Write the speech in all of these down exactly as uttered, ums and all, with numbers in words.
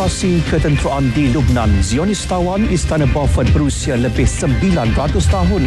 operasi ketenteraan di Lubnan, Zionis tawan Istana Beaufort berusia lebih sembilan ratus tahun.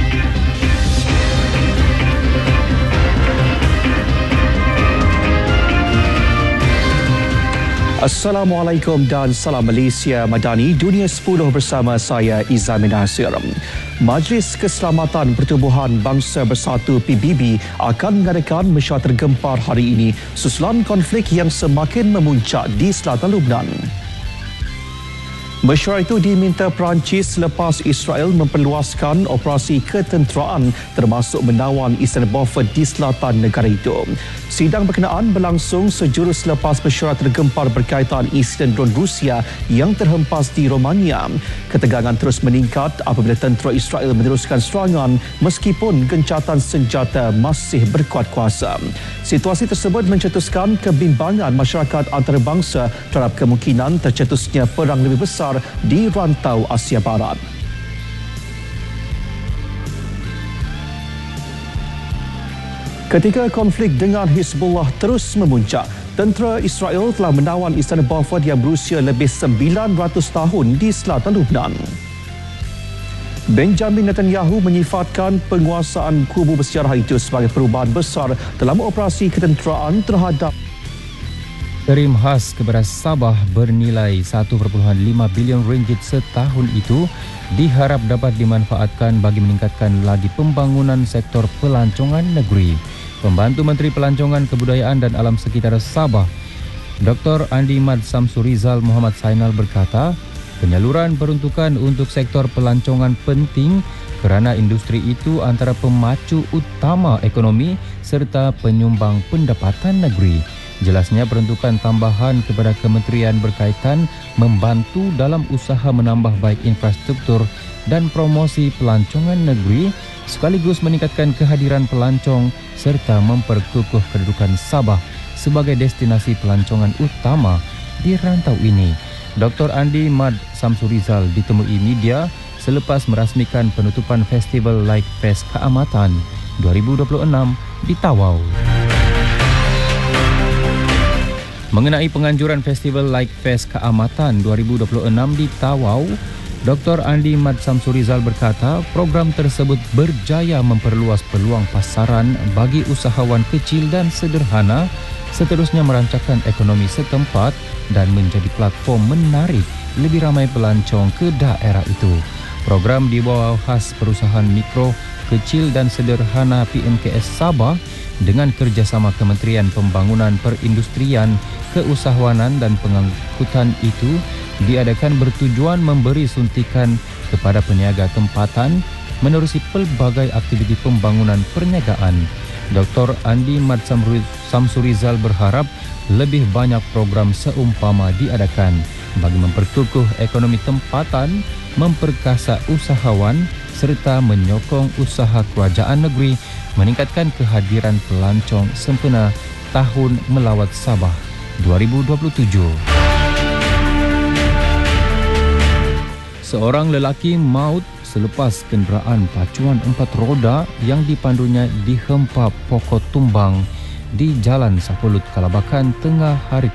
Assalamualaikum dan salam Malaysia Madani, Dunia sepuluh bersama saya Izamin Nasir. Majlis Keselamatan Pertubuhan Bangsa Bersatu P B B akan mengadakan mesyuarat tergempar hari ini susulan konflik yang semakin memuncak di selatan Lubnan. Mesyuarat itu diminta Perancis selepas Israel memperluaskan operasi ketenteraan termasuk menawan Istana Beaufort di selatan negara itu. Sidang berkenaan berlangsung sejurus selepas mesyuarat tergempar berkaitan insiden dron Rusia yang terhempas di Romania. Ketegangan terus meningkat apabila tentera Israel meneruskan serangan meskipun gencatan senjata masih berkuat kuasa. Situasi tersebut mencetuskan kebimbangan masyarakat antarabangsa terhadap kemungkinan tercetusnya perang lebih besar di rantau Asia Barat. Ketika konflik dengan Hizbullah terus memuncak, tentera Israel telah menawan Istana Beaufort yang berusia lebih sembilan ratus tahun di selatan Lubnan. Benjamin Netanyahu menyifatkan penguasaan kubu bersejarah itu sebagai perubahan besar dalam operasi ketenteraan terhadap Terim khas kepada Sabah bernilai satu perpuluhan lima bilion ringgit setahun itu diharap dapat dimanfaatkan bagi meningkatkan lagi pembangunan sektor pelancongan negeri. Pembantu Menteri Pelancongan Kebudayaan dan Alam Sekitar Sabah, Doktor Andi Mad Samsurizal Muhammad Sainal berkata, penyaluran peruntukan untuk sektor pelancongan penting kerana industri itu antara pemacu utama ekonomi serta penyumbang pendapatan negeri. Jelasnya peruntukan tambahan kepada kementerian berkaitan membantu dalam usaha menambah baik infrastruktur dan promosi pelancongan negeri sekaligus meningkatkan kehadiran pelancong serta memperkukuh kedudukan Sabah sebagai destinasi pelancongan utama di rantau ini. Doktor Andi Mad Samsurizal ditemui media selepas merasmikan penutupan Festival Like Fest Keamatan dua ribu dua puluh enam di Tawau. Mengenai penganjuran Festival Like Fest Keamatan dua ribu dua puluh enam di Tawau, Doktor Andi Mad Samsurizal berkata program tersebut berjaya memperluas peluang pasaran bagi usahawan kecil dan sederhana, seterusnya merancangkan ekonomi setempat dan menjadi platform menarik lebih ramai pelancong ke daerah itu. Program di bawah khas perusahaan mikro, kecil dan sederhana P M K S Sabah dengan kerjasama Kementerian Pembangunan Perindustrian, Keusahawanan dan Pengangkutan itu diadakan bertujuan memberi suntikan kepada peniaga tempatan menerusi pelbagai aktiviti pembangunan perniagaan. Doktor Andi Mad Samsurizal berharap lebih banyak program seumpama diadakan bagi memperkukuh ekonomi tempatan, memperkasa usahawan serta menyokong usaha kerajaan negeri meningkatkan kehadiran pelancong sempena Tahun Melawat Sabah dua ribu dua puluh tujuh. Seorang lelaki maut selepas kenderaan pacuan empat roda yang dipandunya dihempa pokok tumbang di Jalan Sapulut, Kalabakan tengah hari